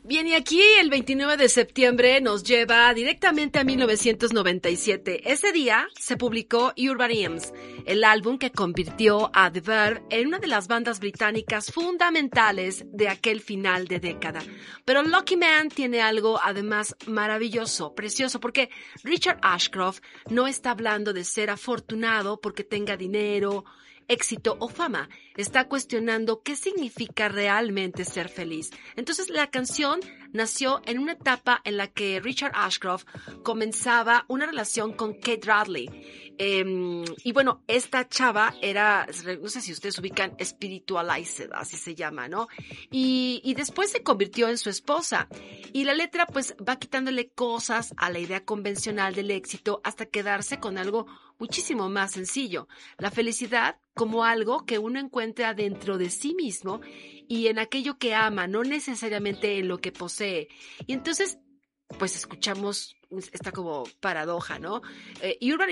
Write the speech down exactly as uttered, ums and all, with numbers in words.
Bien, y aquí el veintinueve de septiembre nos lleva directamente a mil novecientos noventa y siete. Ese día se publicó Urban Hymns, el álbum que convirtió a The Verve en una de las bandas británicas fundamentales de aquel final de década. Pero Lucky Man tiene algo además maravilloso, precioso, porque Richard Ashcroft no está hablando de ser afortunado porque tenga dinero, éxito o fama. Está cuestionando qué significa realmente ser feliz. Entonces la canción nació en una etapa en la que Richard Ashcroft comenzaba una relación con Kate Radley. Eh, y bueno, esta chava era, no sé si ustedes ubican, Spiritualized, así se llama, ¿no? Y, y después se convirtió en su esposa. Y la letra pues va quitándole cosas a la idea convencional del éxito hasta quedarse con algo muchísimo más sencillo. La felicidad como algo que uno encuentra dentro de sí mismo y en aquello que ama, no necesariamente en lo que posee. Y entonces, pues escuchamos esta como paradoja, ¿no? Eh, Urban